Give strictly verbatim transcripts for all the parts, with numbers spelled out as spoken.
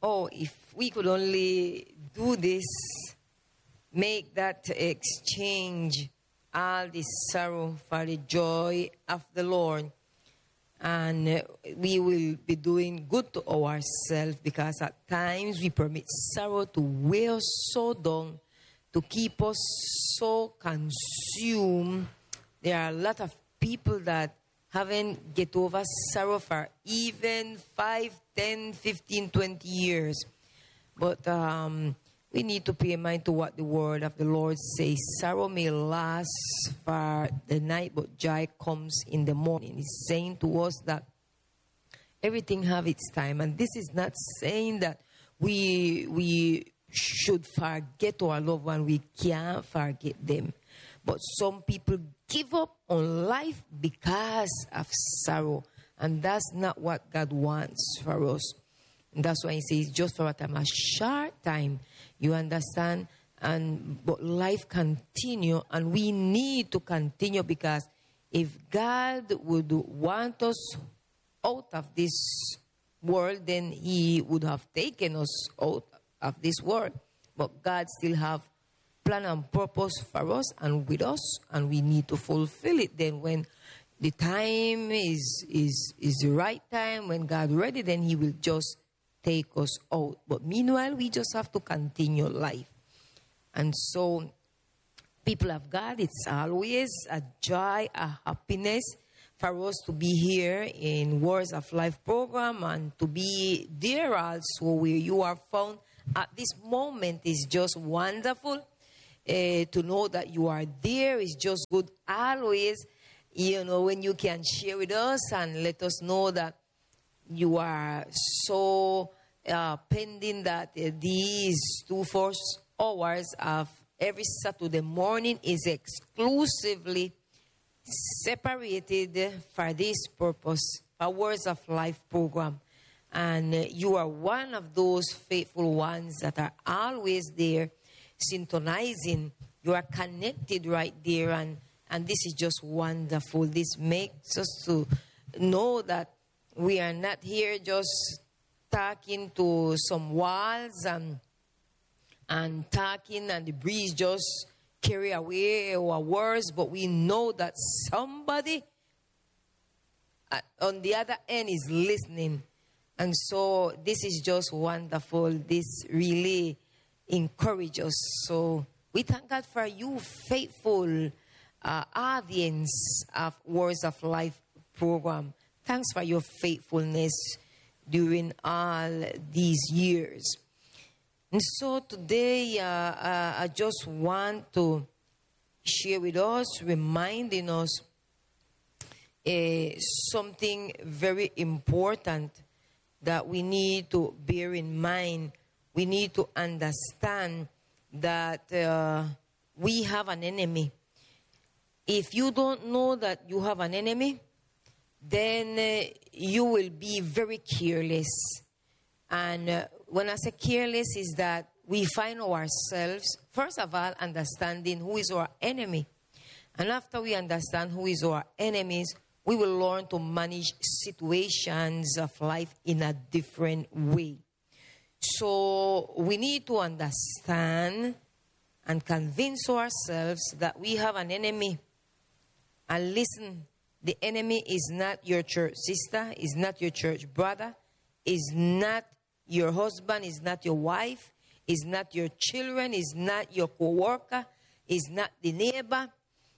oh, if we could only do this, make that exchange, all this sorrow for the joy of the Lord, and uh, we will be doing good to ourselves, because at times we permit sorrow to weigh us so down, to keep us so consumed. There are a lot of people that haven't get over sorrow for even five, ten, fifteen, twenty years. But um, we need to pay mind to what the word of the Lord says. Sorrow may last for the night, but joy comes in the morning. It's saying to us that everything have its time. And this is not saying that we we should forget our loved one. We can't forget them. But some people give up on life because of sorrow. And that's not what God wants for us. And that's why he says, just for a time, a short time, you understand? And but life continue, and we need to continue, because if God would want us out of this world, then he would have taken us out of this world. But God still have plan and purpose for us and with us, and we need to fulfill it. Then when the time is is is the right time, when God ready, then he will just take us out. But meanwhile, we just have to continue life. And so, people of God, it's always a joy, a happiness for us to be here in Words of Life program, and to be there also where you are found at this moment is just wonderful. Uh, to know that you are there is just good always, you know, when you can share with us and let us know that you are so uh, pending that uh, these two first hours of every Saturday morning is exclusively separated for this purpose, a Words of Life program. And uh, you are one of those faithful ones that are always there, synchronizing. You are connected right there, and and this is just wonderful. This makes us to know that we are not here just talking to some walls and and talking, and the breeze just carry away our words, but we know that somebody on the other end is listening. And so this is just wonderful. This really encourage us. So we thank God for you, faithful uh, audience of Words of Life program. Thanks for your faithfulness during all these years. And so today uh, uh, I just want to share with us, reminding us uh, something very important that we need to bear in mind. We need to understand that uh, we have an enemy. If you don't know that you have an enemy, then uh, you will be very careless. And uh, when I say careless, is that we find ourselves, first of all, understanding who is our enemy. And after we understand who is our enemies, we will learn to manage situations of life in a different way. So we need to understand and convince ourselves that we have an enemy. And listen, the enemy is not your church sister, is not your church brother, is not your husband, is not your wife, is not your children, is not your co-worker, is not the neighbor,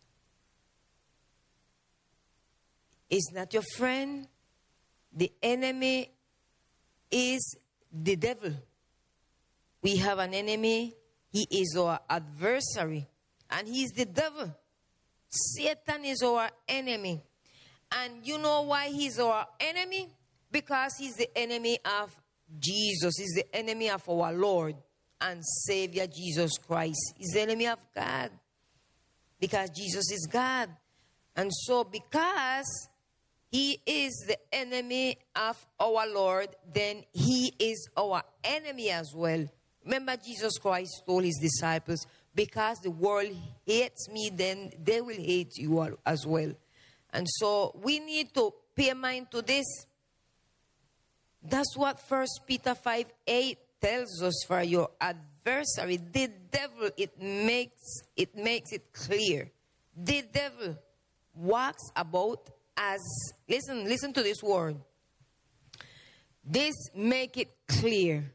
is not your friend. The enemy is the devil. We have an enemy. He is our adversary, and he is the devil. Satan is our enemy. And you know why he's our enemy? Because he's the enemy of Jesus. He's the enemy of our Lord and Savior Jesus Christ. He's the enemy of God, because Jesus is God. And so because he is the enemy of our Lord, then he is our enemy as well. Remember, Jesus Christ told his disciples, because the world hates me, then they will hate you as well. And so we need to pay mind to this. That's what First Peter five eight tells us. For your adversary, the devil, it makes it makes it clear. The devil walks about as, listen, listen to this word. This make it clear.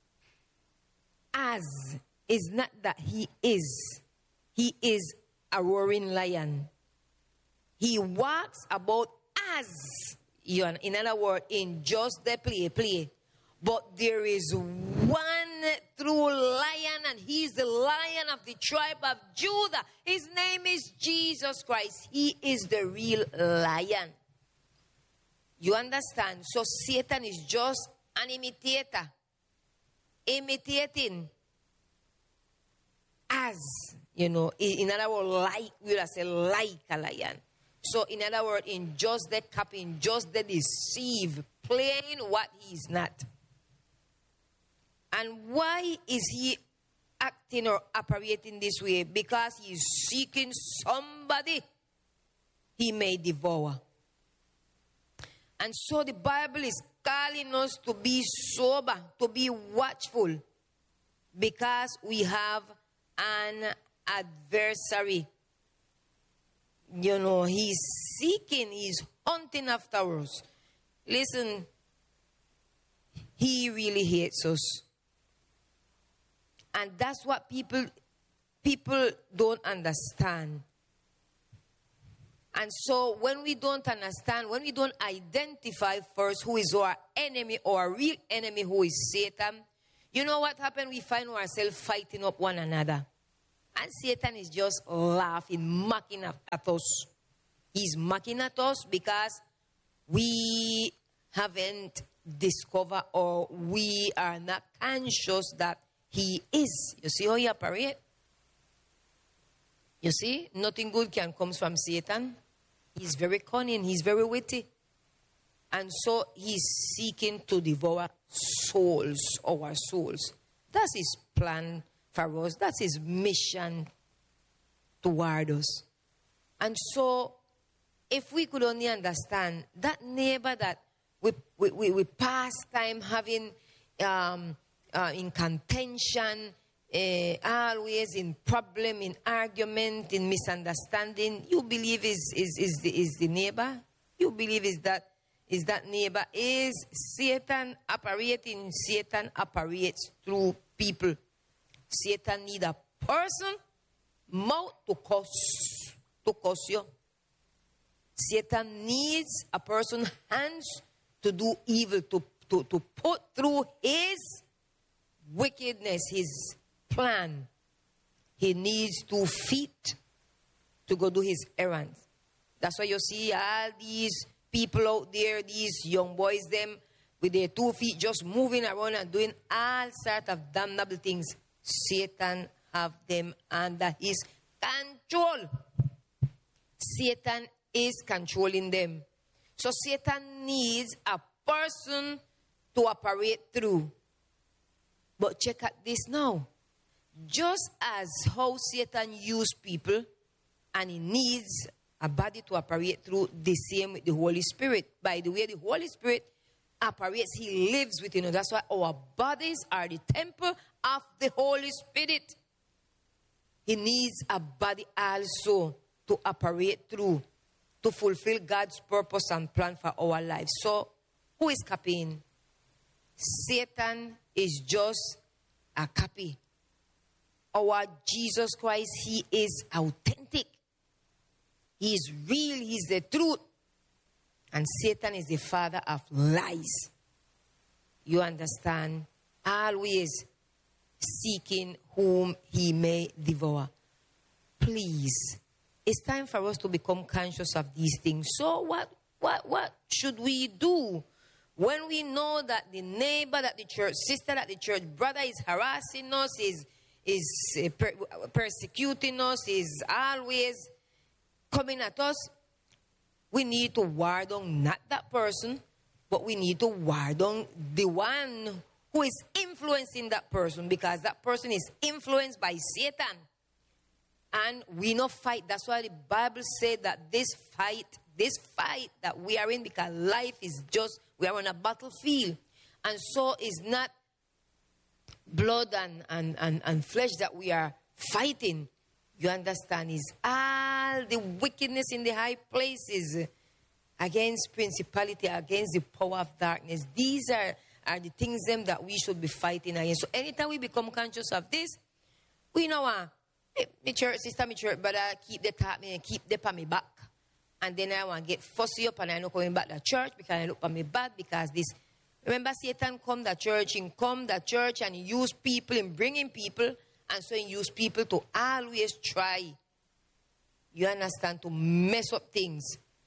As is not that he is. He is a roaring lion. He walks about as, you know, in other words, in just the play, play. But there is one true lion, and he's the Lion of the tribe of Judah. His name is Jesus Christ. He is the real lion. You understand? So Satan is just an imitator. Imitating as, you know, in other words, like, we will say like a lion. So in other words, in just the copying, just the deceive, playing what he is not. And why is he acting or operating this way? Because he is seeking somebody he may devour. And so the Bible is calling us to be sober, to be watchful, because we have an adversary. You know, he's seeking, he's hunting after us. Listen, he really hates us. And that's what people people don't understand. And so when we don't understand, when we don't identify first who is our enemy, or our real enemy, who is Satan, you know what happened? We find ourselves fighting up one another. And Satan is just laughing, mocking at, at us. He's mocking at us because we haven't discovered, or we are not conscious that he is. You see how he operates? You see, nothing good can come from Satan. He's very cunning. He's very witty. And so he's seeking to devour souls, our souls. That's his plan for us. That's his mission toward us. And so if we could only understand that neighbor that we, we, we, we pass time having um, uh, in contention, Uh, always in problem, in argument, in misunderstanding, you believe is is is the, is the neighbor. You believe is that is that neighbor is Satan operating. Satan operates through people. Satan need a person, mouth to curse, to curse you. Satan needs a person, hands to do evil, to to to put through his wickedness, his plan. He needs two feet to go do his errands. That's why you see all these people out there, these young boys, them with their two feet just moving around and doing all sorts of damnable things. Satan have them under his control. Satan is controlling them. So Satan needs a person to operate through. But check out this now. Just as how Satan used people, and he needs a body to operate through, the same with the Holy Spirit. By the way, the Holy Spirit operates, he lives within us. That's why our bodies are the temple of the Holy Spirit. He needs a body also to operate through, to fulfill God's purpose and plan for our lives. So, who is copying? Satan is just a copy. Our Jesus Christ, he is authentic. He is real. He is the truth. And Satan is the father of lies. You understand? Always seeking whom he may devour. Please, it's time for us to become conscious of these things. So what, what, what should we do when we know that the neighbor, that the church sister, that the church brother is harassing us, is is uh, per persecuting us, is always coming at us? We need to ward down not that person, but we need to ward down the one who is influencing that person, because that person is influenced by Satan. And we not fight. That's why the Bible said that this fight, this fight that we are in, because life is just, we are on a battlefield. And so it's not blood and, and, and, and flesh that we are fighting. You understand? It's all the wickedness in the high places against principality, against the power of darkness. These are, are the things them that we should be fighting against. So anytime we become conscious of this, we know, uh, my church sister, my church brother, keep the tap me and keep the on me back. And then I want to get fussy up and I not coming back to church because I look on me bad because this. Remember, Satan come to church, he come to church and he use people and bringing people. And so he use people to always try, you understand, to mess up things.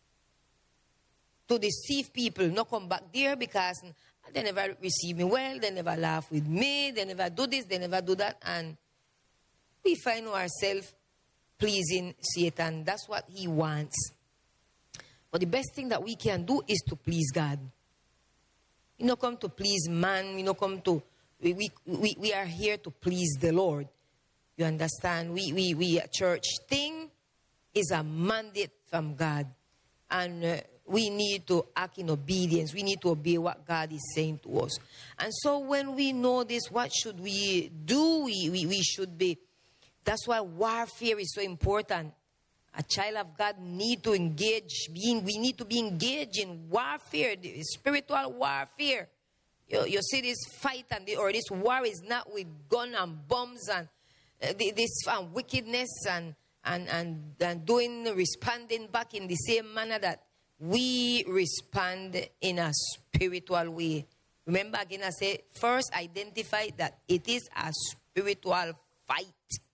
To deceive people, not come back there because they never receive me well, they never laugh with me, they never do this, they never do that. And we find ourselves pleasing Satan. That's what he wants. But the best thing that we can do is to please God. We don't come to please man. We don't come to, we, we, we, we are here to please the Lord. You understand? We, we, we, a church thing is a mandate from God. And uh, we need to act in obedience. We need to obey what God is saying to us. And so when we know this, what should we do? We, we, we should be, that's why warfare is so important. A child of God need to engage, being, we need to be engaged in warfare, spiritual warfare. You, you see this fight and the, or this war is not with gun and bombs and uh, this um, wickedness and, and, and, and doing, responding back in the same manner that we respond in a spiritual way. Remember again I say, first identify that it is a spiritual fight.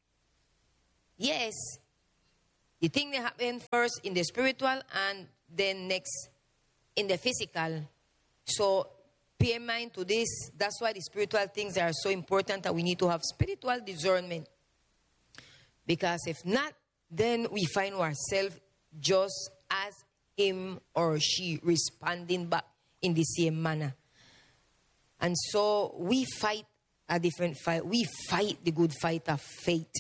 Yes. The thing that happened first in the spiritual and then next in the physical. So pay mind to this. That's why the spiritual things are so important that we need to have spiritual discernment. Because if not, then we find ourselves just as him or she responding back in the same manner. And so we fight a different fight. We fight the good fight of faith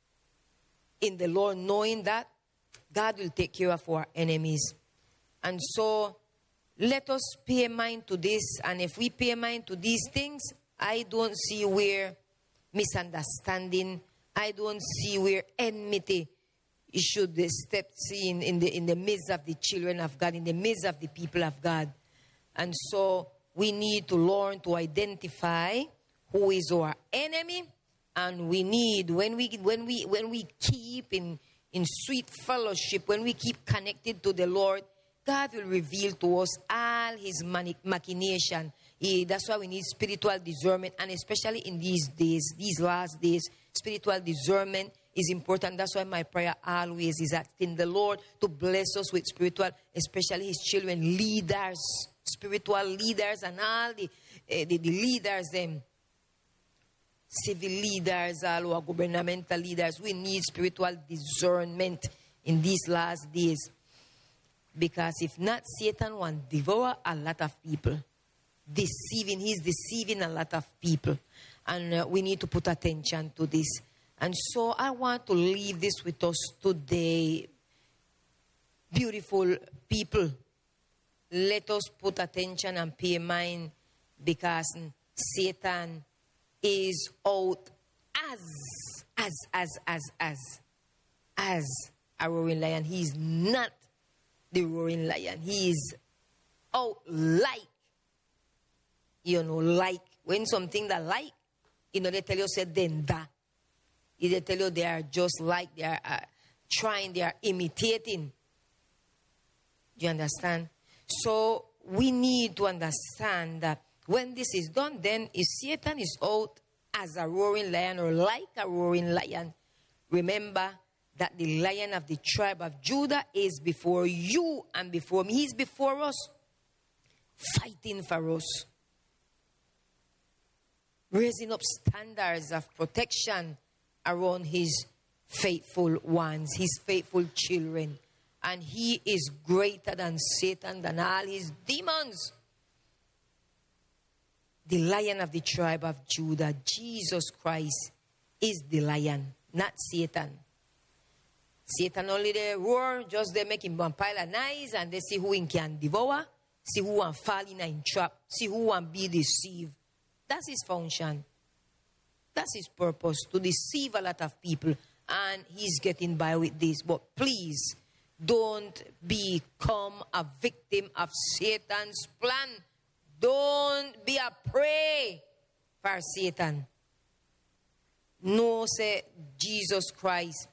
in the Lord, knowing that God will take care of our enemies. And so let us pay mind to this. And if we pay mind to these things, I don't see where misunderstanding, I don't see where enmity should step in, in, the, in the midst of the children of God, in the midst of the people of God. And so we need to learn to identify who is our enemy. And we need, when we, when we, when we keep in in sweet fellowship, when we keep connected to the Lord, God will reveal to us all his machination. He, that's why we need spiritual discernment, and especially in these days, these last days, spiritual discernment is important. That's why my prayer always is asking the Lord to bless us with spiritual, especially his children, leaders, spiritual leaders, and all the, uh, the, the leaders, them. Civil leaders, all our governmental leaders, we need spiritual discernment in these last days. Because if not, Satan will devour a lot of people. Deceiving, he's deceiving a lot of people. And uh, we need to put attention to this. And so I want to leave this with us today. Beautiful people, let us put attention and pay mind, because Satan is out as, as, as, as, as, as a roaring lion. He is not the roaring lion. He is out like, you know, like, when something that like, you know, they tell you, say, then that. They tell you they are just like, they are uh, trying, they are imitating. Do you understand? So we need to understand that when this is done, then if Satan is out as a roaring lion or like a roaring lion, remember that the Lion of the tribe of Judah is before you and before me. He's before us, fighting for us, raising up standards of protection around his faithful ones, his faithful children. And he is greater than Satan, than all his demons. The Lion of the tribe of Judah, Jesus Christ, is the lion, not Satan. Satan only they roar, just they make him one pile of knives and they see who he can devour. See who want fall in a trap. See who want be deceived. That's his function. That's his purpose, to deceive a lot of people. And he's getting by with this. But please, don't become a victim of Satan's plan. Don't be a prey for Satan. No, say Jesus Christ.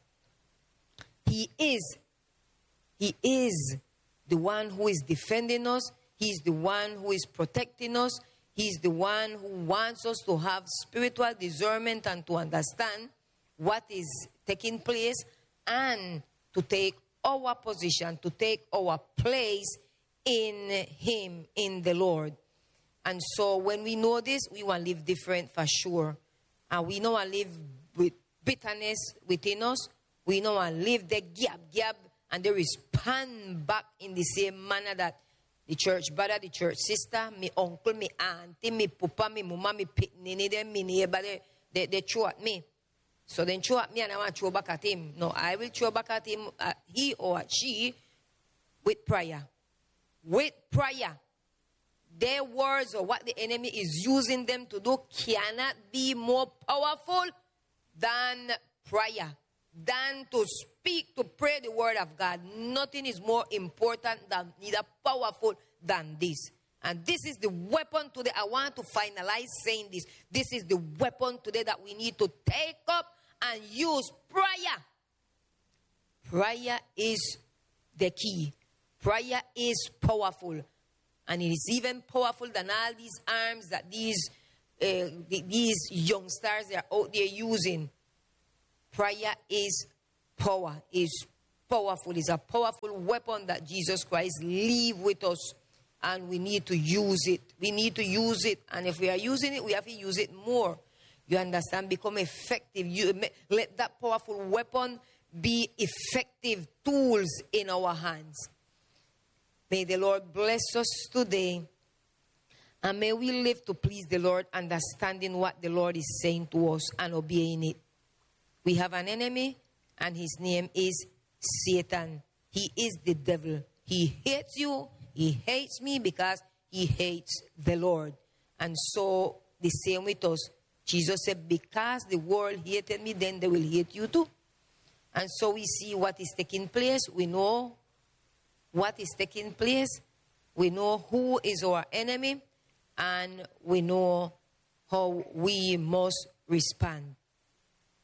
He is. He is the one who is defending us. He's the one who is protecting us. He's the one who wants us to have spiritual discernment and to understand what is taking place and to take our position, to take our place in him, in the Lord. And so when we know this, we want to live different for sure. And we know want to live with bitterness within us. We know want to live the gab, gab, and they respond back in the same manner that the church brother, the church sister, me uncle, me auntie, me papa, me mama, me pitnini, them, me neighbor, they, they, they throw at me. So then throw at me and I want to throw back at him. No, I will throw back at him, at he or she, with prayer. With prayer. Their words or what the enemy is using them to do cannot be more powerful than prayer. Than to speak, to pray the word of God. Nothing is more important than, neither powerful than this. And this is the weapon today. I want to finalize saying this. This is the weapon today that we need to take up and use prayer. Prayer is the key. Prayer is powerful. And it is even powerful than all these arms that these, uh, these youngsters are out there using. Prayer is power, is powerful. It's a powerful weapon that Jesus Christ leave with us. And we need to use it. We need to use it. And if we are using it, we have to use it more. You understand? Become effective. You, let that powerful weapon be effective tools in our hands. May the Lord bless us today. And may we live to please the Lord, understanding what the Lord is saying to us and obeying it. We have an enemy, and his name is Satan. He is the devil. He hates you. He hates me because he hates the Lord. And so, the same with us. Jesus said, because the world hated me, then they will hate you too. And so we see what is taking place. We know what is taking place. We know who is our enemy. And we know how we must respond.